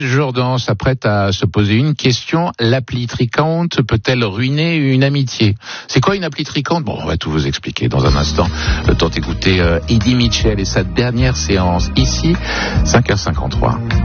Jourdan s'apprête à se poser une question. L'appli Tricount peut-elle ruiner une amitié? C'est quoi une appli Tricount? Bon, on va tout vous expliquer dans un instant. Le temps d'écouter Eddie Mitchell et sa dernière séance ici, 5h53.